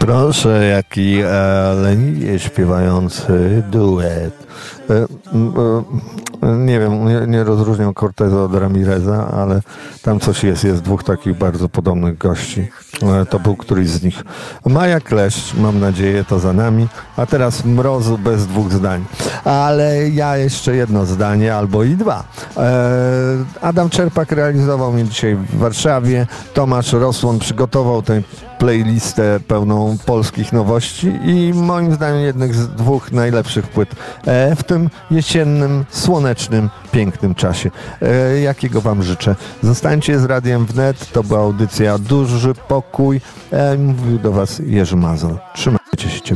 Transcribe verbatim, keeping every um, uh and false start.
Proszę, jaki e, leniwie śpiewający duet. E, e, nie wiem, nie, nie rozróżniam Corteza od Ramireza, ale tam coś jest. Jest dwóch takich bardzo podobnych gości. E, to był któryś z nich. Maja Kleszcz, mam nadzieję, to za nami. A teraz Mrozu bez dwóch zdań. Ale ja jeszcze jedno zdanie, albo i dwa. E, Adam Czerpak realizował mnie dzisiaj w Warszawie. Tomasz Rosłon przygotował tę playlistę pełną polskich nowości i moim zdaniem jednych z dwóch najlepszych płyt e, w tym jesiennym, słonecznym, pięknym czasie, e, jakiego wam życzę. Zostańcie z Radiem Wnet, to była audycja Duży Pokój. E, mówił do was Jerzy Mazur. Trzymajcie się ciepło.